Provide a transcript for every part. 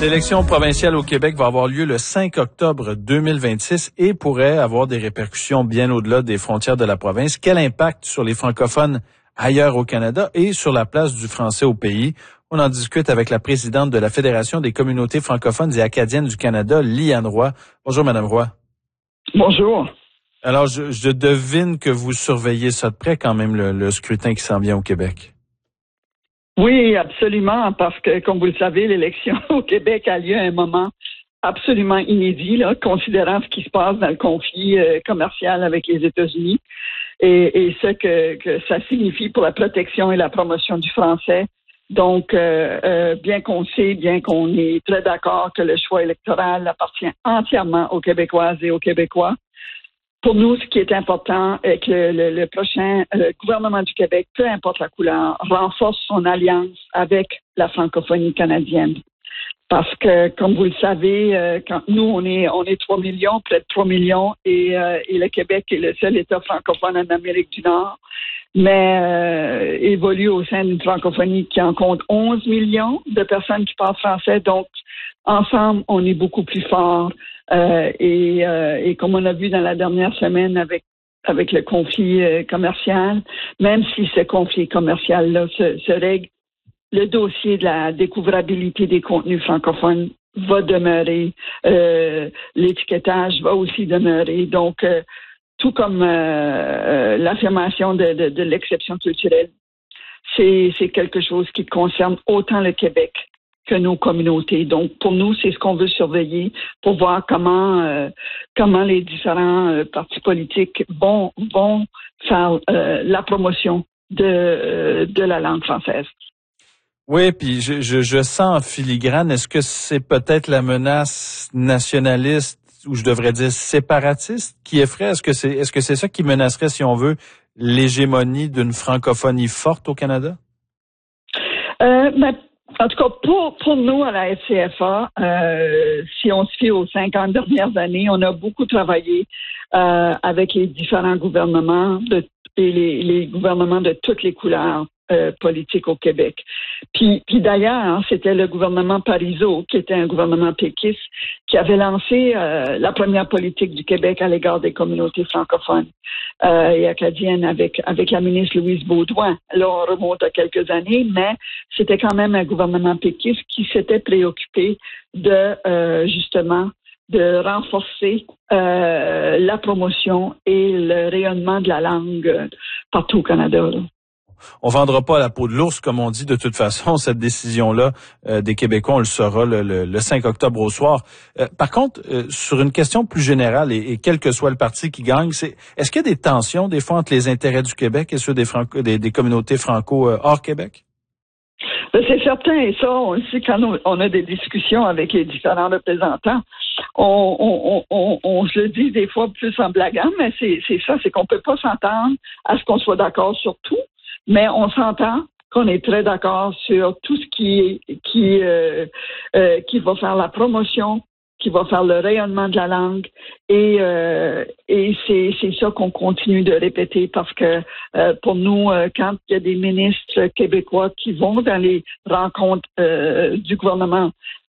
L'élection provinciale au Québec va avoir lieu le 5 octobre 2026 et pourrait avoir des répercussions bien au-delà des frontières de la province. Quel impact sur les francophones ailleurs au Canada et sur la place du français au pays? On en discute avec la présidente de la Fédération des communautés francophones et acadiennes du Canada, Liane Roy. Bonjour, Madame Roy. Bonjour. Alors, je devine que vous surveillez ça de près quand même, le scrutin qui s'en vient au Québec. Oui, absolument, parce que, comme vous le savez, l'élection au Québec a lieu à un moment absolument inédit, là, considérant ce qui se passe dans le conflit commercial avec les États-Unis et ce que ça signifie pour la protection et la promotion du français. Donc, bien qu'on sait, bien qu'on est très d'accord que le choix électoral appartient entièrement aux Québécoises et aux Québécois, pour nous, ce qui est important est que le prochain gouvernement du Québec, peu importe la couleur, renforce son alliance avec la francophonie canadienne. Parce que, comme vous le savez, quand nous, on est 3 millions, près de 3 millions, et le Québec est le seul État francophone en Amérique du Nord, mais évolue au sein d'une francophonie qui en compte 11 millions de personnes qui parlent français. Donc, ensemble, on est beaucoup plus fort. Et comme on a vu dans la dernière semaine avec le conflit commercial, même si ce conflit commercial-là se règle, le dossier de la découvrabilité des contenus francophones va demeurer. L'étiquetage va aussi demeurer. Donc, tout comme l'affirmation de l'exception culturelle, c'est quelque chose qui concerne autant le Québec que nos communautés. Donc, pour nous, c'est ce qu'on veut surveiller pour voir comment les différents partis politiques vont faire la promotion de la langue française. Oui, puis je sens en filigrane, est-ce que c'est peut-être la menace nationaliste, ou je devrais dire séparatiste, qui effraie? Est-ce que c'est ça qui menacerait, si on veut, l'hégémonie d'une francophonie forte au Canada? En tout cas, pour nous, à la FCFA, si on se fie aux 50 dernières années, on a beaucoup travaillé avec les différents gouvernements et les gouvernements de toutes les couleurs politiques au Québec. Puis d'ailleurs, c'était le gouvernement Parizeau, qui était un gouvernement péquiste, qui avait lancé la première politique du Québec à l'égard des communautés francophones et acadiennes avec la ministre Louise Beaudoin. Là, on remonte à quelques années, mais c'était quand même un gouvernement péquiste qui s'était préoccupé justement de renforcer la promotion et le rayonnement de la langue partout au Canada, là. On vendra pas la peau de l'ours, comme on dit de toute façon, cette décision-là des Québécois, on le saura le 5 octobre au soir. Par contre, sur une question plus générale, et quel que soit le parti qui gagne, est-ce qu'il y a des tensions des fois entre les intérêts du Québec et ceux des communautés franco hors Québec? C'est certain, et ça, on le sait quand on a des discussions avec les différents représentants. On se le dit des fois plus en blaguant, mais c'est ça, c'est qu'on peut pas s'entendre à ce qu'on soit d'accord sur tout. Mais on s'entend qu'on est très d'accord sur tout ce qui va faire la promotion, qui va faire le rayonnement de la langue, et c'est ça qu'on continue de répéter parce que pour nous, quand il y a des ministres québécois qui vont dans les rencontres du gouvernement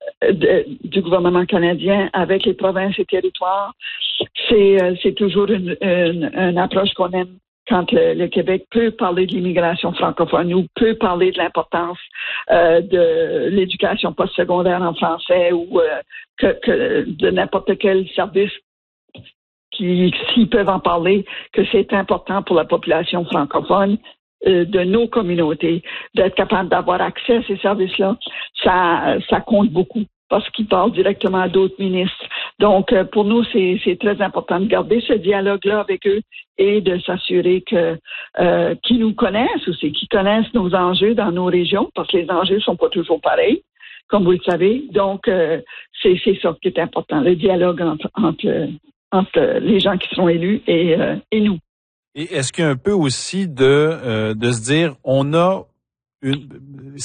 canadien avec les provinces et territoires, c'est toujours une approche qu'on aime. Quand le Québec peut parler de l'immigration francophone ou peut parler de l'importance de l'éducation postsecondaire en français ou que de n'importe quel service s'ils peuvent en parler, que c'est important pour la population francophone de nos communautés, d'être capable d'avoir accès à ces services-là, ça compte beaucoup parce qu'ils parlent directement à d'autres ministres. Donc, pour nous, c'est très important de garder ce dialogue-là avec eux et de s'assurer qu'ils nous connaissent aussi, qu'ils connaissent nos enjeux dans nos régions, parce que les enjeux sont pas toujours pareils, comme vous le savez. Donc, c'est ça qui est important, le dialogue entre les gens qui seront élus et nous. Et est-ce qu'il y a un peu aussi de se dire, on a